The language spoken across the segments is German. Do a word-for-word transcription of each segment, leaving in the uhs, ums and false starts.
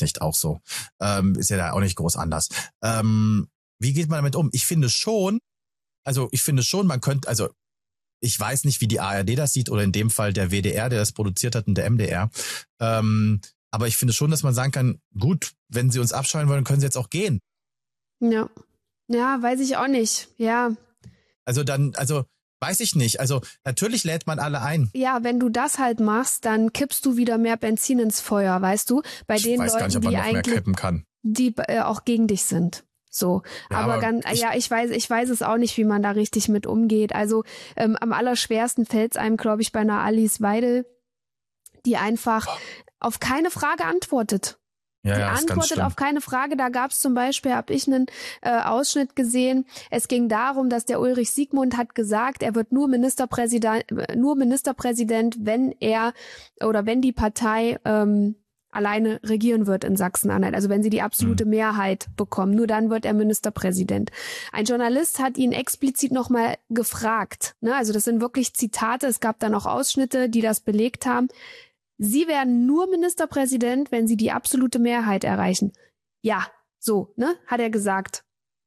nicht auch so. Ähm, ist ja da auch nicht groß anders. Ähm, wie geht man damit um? Ich finde schon, also ich finde schon, man könnte, also ich weiß nicht, wie die A R D das sieht oder in dem Fall der W D R, der das produziert hat und der M D R. Ähm, aber ich finde schon, dass man sagen kann, gut, wenn sie uns abschalten wollen, können sie jetzt auch gehen. Ja, ja, weiß ich auch nicht, ja. Also dann, also weiß ich nicht. Also natürlich lädt man alle ein. Ja, wenn du das halt machst, dann kippst du wieder mehr Benzin ins Feuer, weißt du? Bei ich den weiß Leuten, gar nicht, ob man die noch mehr eigentlich, kippen kann. die äh, auch gegen dich sind. So, Ja, aber, aber ganz, ich, ja, ich weiß, ich weiß es auch nicht, wie man da richtig mit umgeht. Also ähm, am allerschwersten fällt es einem, glaube ich, bei einer Alice Weidel, die einfach auf keine Frage antwortet. Ja, die ja, ist ganz antwortet schlimm. auf keine Frage. Da gab es zum Beispiel, habe ich einen äh, Ausschnitt gesehen. Es ging darum, dass der Ulrich Siegmund hat gesagt, er wird nur Ministerpräsident, nur Ministerpräsident, wenn er oder wenn die Partei ähm, alleine regieren wird in Sachsen-Anhalt. Also wenn sie die absolute Hm. Mehrheit bekommen, nur dann wird er Ministerpräsident. Ein Journalist hat ihn explizit nochmal gefragt. Ne? Also das sind wirklich Zitate. Es gab dann auch Ausschnitte, die das belegt haben. Sie werden nur Ministerpräsident, wenn sie die absolute Mehrheit erreichen. Ja, so, ne, hat er gesagt.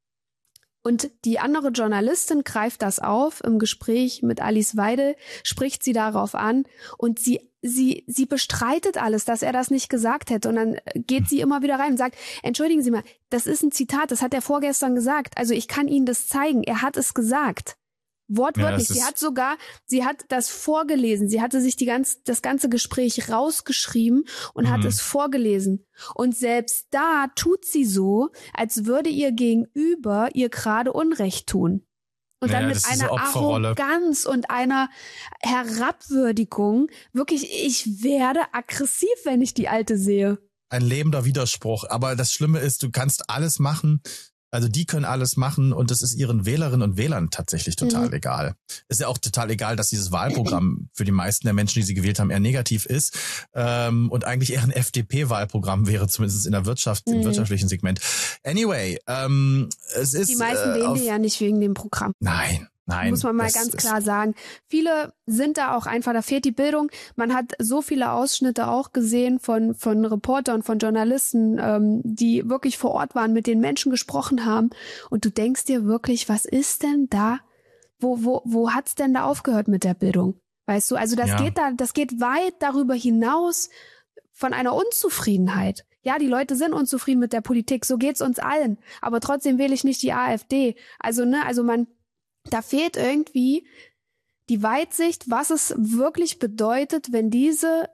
Und die andere Journalistin greift das auf im Gespräch mit Alice Weidel, spricht sie darauf an und sie sie sie bestreitet alles, dass er das nicht gesagt hätte. Und dann geht sie immer wieder rein und sagt, entschuldigen Sie mal, das ist ein Zitat, das hat er vorgestern gesagt. Also ich kann Ihnen das zeigen, er hat es gesagt. Wortwörtlich. Ja, sie hat sogar, sie hat das vorgelesen. Sie hatte sich die ganz, das ganze Gespräch rausgeschrieben und mhm. hat es vorgelesen. Und selbst da tut sie so, als würde ihr Gegenüber ihr gerade Unrecht tun. Und ja, dann mit einer Arroganz und einer Herabwürdigung. Wirklich, ich werde aggressiv, wenn ich die Alte sehe. Ein lebender Widerspruch. Aber das Schlimme ist, du kannst alles machen. Also die können alles machen und es ist ihren Wählerinnen und Wählern tatsächlich total mhm. egal. Ist ja auch total egal, dass dieses Wahlprogramm für die meisten der Menschen, die sie gewählt haben, eher negativ ist ähm, und eigentlich eher ein F D P-Wahlprogramm wäre, zumindest in der Wirtschaft, mhm. im wirtschaftlichen Segment. Anyway, ähm, es ist... Die meisten äh, wählen die ja nicht wegen dem Programm. Nein. Nein, muss man mal ganz klar sagen. Viele sind da auch einfach, da fehlt die Bildung. Man hat so viele Ausschnitte auch gesehen von von Reportern, von Journalisten, ähm, die wirklich vor Ort waren, mit den Menschen gesprochen haben. Und du denkst dir wirklich, was ist denn da? Wo wo wo hat's denn da aufgehört mit der Bildung? Weißt du, also das ja. geht da, das geht weit darüber hinaus von einer Unzufriedenheit. Ja, die Leute sind unzufrieden mit der Politik, so geht's uns allen. Aber trotzdem wähle ich nicht die AfD. Also ne, also man Da fehlt irgendwie die Weitsicht, was es wirklich bedeutet, wenn diese,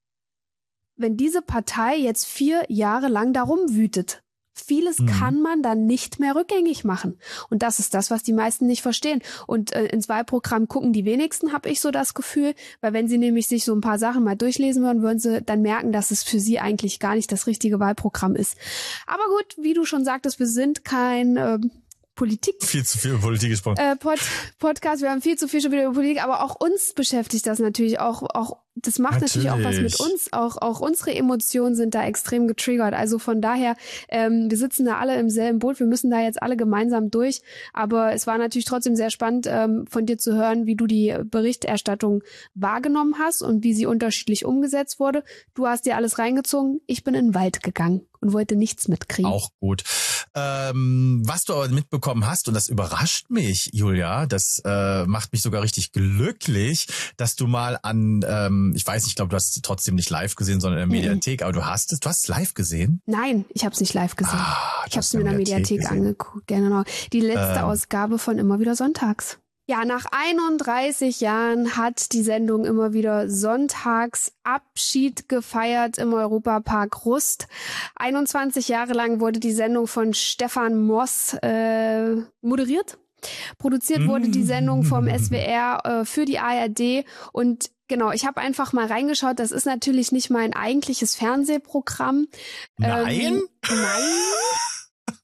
wenn diese Partei jetzt vier Jahre lang darum wütet. Vieles mhm. kann man dann nicht mehr rückgängig machen. Und das ist das, was die meisten nicht verstehen. Und äh, ins Wahlprogramm gucken die wenigsten, habe ich so das Gefühl. Weil wenn sie nämlich sich so ein paar Sachen mal durchlesen würden, würden sie dann merken, dass es für sie eigentlich gar nicht das richtige Wahlprogramm ist. Aber gut, wie du schon sagtest, wir sind kein... Äh, Politik. Viel zu viel über Politik gesprochen. Äh, Pod, Podcast, wir haben viel zu viel schon wieder über Politik, aber auch uns beschäftigt das natürlich auch, auch das macht natürlich. natürlich auch was mit uns, auch auch unsere Emotionen sind da extrem getriggert, also von daher, ähm, wir sitzen da alle im selben Boot, wir müssen da jetzt alle gemeinsam durch, aber es war natürlich trotzdem sehr spannend, ähm, von dir zu hören, wie du die Berichterstattung wahrgenommen hast und wie sie unterschiedlich umgesetzt wurde. Du hast dir alles reingezogen, ich bin in den Wald gegangen und wollte nichts mitkriegen. Auch gut. Ähm, was du aber mitbekommen hast, und das überrascht mich, Julia, das äh, macht mich sogar richtig glücklich, dass du mal an, ähm, ich weiß nicht, ich glaube, du hast es trotzdem nicht live gesehen, sondern in der Mediathek, mhm. aber du hast es, du hast es live gesehen? Nein, ich habe es nicht live gesehen. Ah, ich habe es mir in der Mediathek, Mediathek angeguckt, genau. Die letzte ähm. Ausgabe von Immer wieder sonntags. Ja, nach einunddreißig Jahren hat die Sendung Immer wieder sonntags Abschied gefeiert im Europapark Rust. einundzwanzig Jahre lang wurde die Sendung von Stefan Moss äh, moderiert. Produziert wurde die Sendung vom S W R äh, für die A R D und genau, ich habe einfach mal reingeschaut. Das ist natürlich nicht mein eigentliches Fernsehprogramm. Nein? Ähm, nein.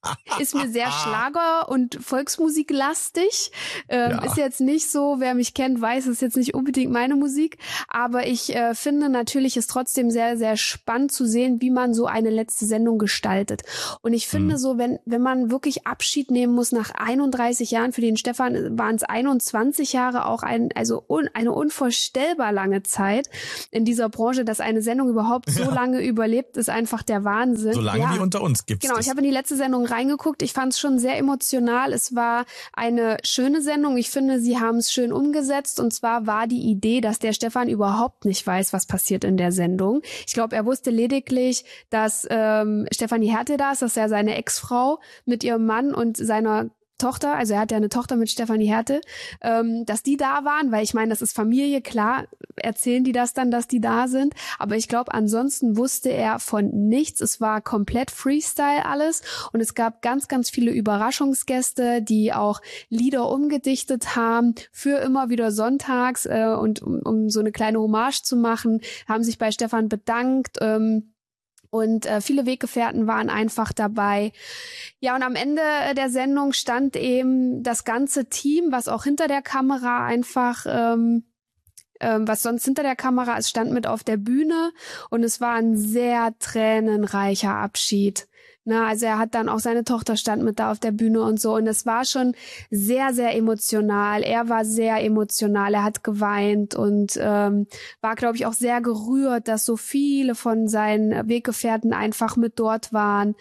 ist mir sehr Schlager- und Volksmusiklastig. Ähm, ja. Ist jetzt nicht so, wer mich kennt, weiß, ist jetzt nicht unbedingt meine Musik. Aber ich äh, finde natürlich ist trotzdem sehr, sehr spannend zu sehen, wie man so eine letzte Sendung gestaltet. Und ich finde mhm. so, wenn wenn man wirklich Abschied nehmen muss nach einunddreißig Jahren, für den Stefan waren es einundzwanzig Jahre, auch ein also un, eine unvorstellbar lange Zeit in dieser Branche, dass eine Sendung überhaupt so ja. lange überlebt, ist einfach der Wahnsinn. So lange ja. wie unter uns gibt's Genau, das. ich habe in die letzte Sendung reingeguckt. Ich fand es schon sehr emotional. Es war eine schöne Sendung. Ich finde, sie haben es schön umgesetzt. Und zwar war die Idee, dass der Stefan überhaupt nicht weiß, was passiert in der Sendung. Ich glaube, er wusste lediglich, dass ähm, Stefanie Hertel da ist, dass er seine Ex-Frau mit ihrem Mann und seiner Tochter, also er hat ja eine Tochter mit Stefanie Hertel, ähm, dass die da waren, weil ich meine, das ist Familie, klar, erzählen die das dann, dass die da sind, aber ich glaube, ansonsten wusste er von nichts, es war komplett Freestyle alles und es gab ganz, ganz viele Überraschungsgäste, die auch Lieder umgedichtet haben, für immer wieder sonntags äh, und um, um so eine kleine Hommage zu machen, haben sich bei Stefan bedankt, ähm, und äh, viele Weggefährten waren einfach dabei. Ja, und am Ende der Sendung stand eben das ganze Team, was auch hinter der Kamera einfach, ähm, ähm, was sonst hinter der Kamera ist, stand mit auf der Bühne. Und es war ein sehr tränenreicher Abschied. Na, also er hat dann auch seine Tochter stand mit da auf der Bühne und so. Und es war schon sehr, sehr emotional. Er war sehr emotional. Er hat geweint und ähm, war, glaube ich, auch sehr gerührt, dass so viele von seinen Weggefährten einfach mit dort waren.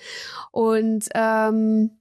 Und ähm,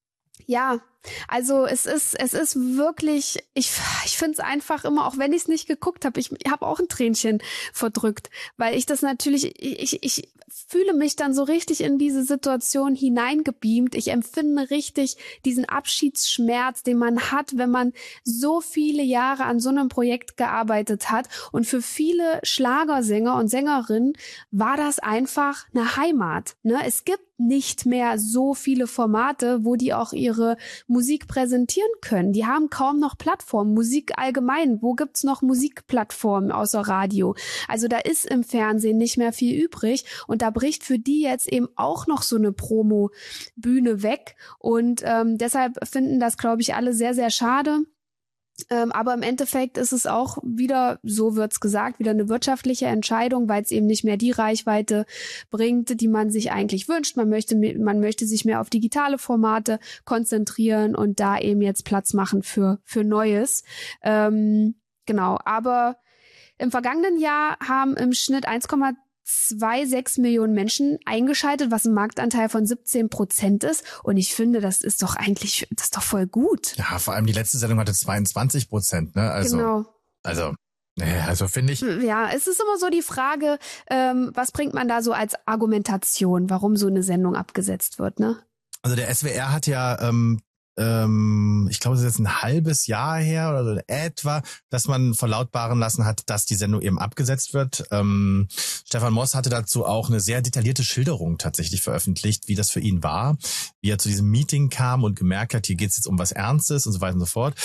ja, also es ist es ist wirklich, ich ich finde es einfach immer, auch wenn ich es nicht geguckt habe, ich habe auch ein Tränchen verdrückt, weil ich das natürlich, ich ich fühle mich dann so richtig in diese Situation hineingebeamt. Ich empfinde richtig diesen Abschiedsschmerz, den man hat, wenn man so viele Jahre an so einem Projekt gearbeitet hat. Und für viele Schlagersänger und Sängerinnen war das einfach eine Heimat. Ne? Es gibt nicht mehr so viele Formate, wo die auch ihre Musik präsentieren können. Die haben kaum noch Plattformen. Musik allgemein. Wo gibt's noch Musikplattformen außer Radio? Also da ist im Fernsehen nicht mehr viel übrig. Und da bricht für die jetzt eben auch noch so eine Promo-Bühne weg. Und ähm, deshalb finden das, glaube ich, alle sehr, sehr schade. Ähm, aber im Endeffekt ist es auch wieder, so wird's gesagt, wieder eine wirtschaftliche Entscheidung, weil es eben nicht mehr die Reichweite bringt, die man sich eigentlich wünscht. Man möchte, man möchte sich mehr auf digitale Formate konzentrieren und da eben jetzt Platz machen für, für Neues. Ähm, genau, aber im vergangenen Jahr haben im Schnitt eins Komma sechsundzwanzig Millionen Menschen eingeschaltet, was ein Marktanteil von siebzehn Prozent ist. Und ich finde, das ist doch eigentlich, das ist doch voll gut. Ja, vor allem die letzte Sendung hatte zweiundzwanzig Prozent, ne? Also, genau. Also, nee, also finde ich. Ja, es ist immer so die Frage, ähm, was bringt man da so als Argumentation, warum so eine Sendung abgesetzt wird, ne? Also der S W R hat ja, ähm, ähm, ich glaube, es ist jetzt ein halbes Jahr her oder so etwa, dass man verlautbaren lassen hat, dass die Sendung eben abgesetzt wird. Ähm, Stefan Moss hatte dazu auch eine sehr detaillierte Schilderung tatsächlich veröffentlicht, wie das für ihn war, wie er zu diesem Meeting kam und gemerkt hat, hier geht es jetzt um was Ernstes und so weiter und so fort.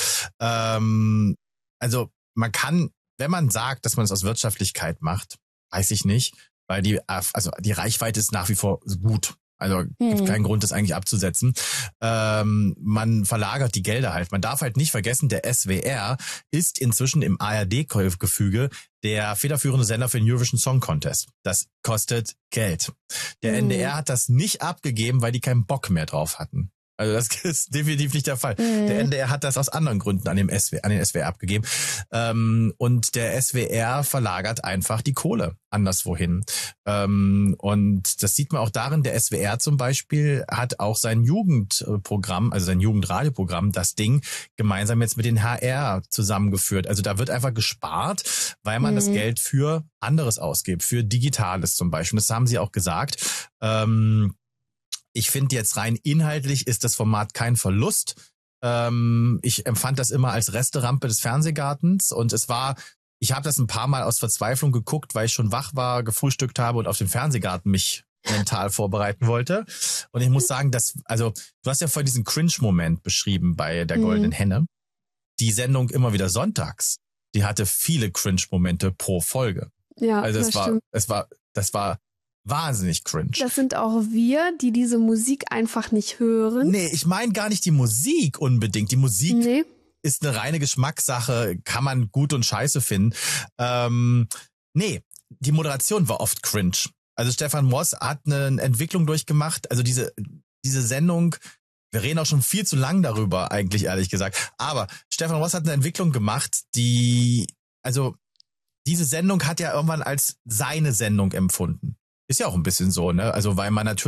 Ähm, also man kann, wenn man sagt, dass man es aus Wirtschaftlichkeit macht, weiß ich nicht, weil die, also die Reichweite ist nach wie vor gut. Also gibt keinen Grund, das eigentlich abzusetzen. Ähm, man verlagert die Gelder halt. Man darf halt nicht vergessen, der S W R ist inzwischen im A R D-Gefüge der federführende Sender für den Eurovision Song Contest. Das kostet Geld. Der mhm. N D R hat das nicht abgegeben, weil die keinen Bock mehr drauf hatten. Also das ist definitiv nicht der Fall. Mhm. Der N D R hat das aus anderen Gründen an, dem S W, an den S W R abgegeben. Ähm, und der S W R verlagert einfach die Kohle anderswohin. Ähm, und das sieht man auch darin, der S W R zum Beispiel hat auch sein Jugendprogramm, also sein Jugendradioprogramm, das Ding, gemeinsam jetzt mit den H R zusammengeführt. Also da wird einfach gespart, weil man mhm. das Geld für anderes ausgibt, für Digitales zum Beispiel. Das haben sie auch gesagt. Ähm, Ich finde jetzt rein inhaltlich ist das Format kein Verlust. Ähm, ich empfand das immer als Resterampe des Fernsehgartens und es war, ich habe das ein paar Mal aus Verzweiflung geguckt, weil ich schon wach war, gefrühstückt habe und auf den Fernsehgarten mich mental vorbereiten wollte. Und ich muss sagen, dass, also du hast ja vorhin diesen Cringe-Moment beschrieben bei der Goldenen mhm. Henne. Die Sendung immer wieder sonntags, die hatte viele Cringe-Momente pro Folge. Ja, also es das war, stimmt. es war, das war wahnsinnig cringe. Das sind auch wir, die diese Musik einfach nicht hören. Nee, ich meine gar nicht die Musik unbedingt. Die Musik Nee. ist eine reine Geschmackssache, kann man gut und scheiße finden. Ähm, nee, die Moderation war oft cringe. Also Stefan Moss hat eine Entwicklung durchgemacht. Also diese diese Sendung, wir reden auch schon viel zu lang darüber, eigentlich ehrlich gesagt. Aber Stefan Moss hat eine Entwicklung gemacht, die, also diese Sendung hat ja irgendwann als seine Sendung empfunden. Ist ja auch ein bisschen so, ne? Also weil man natürlich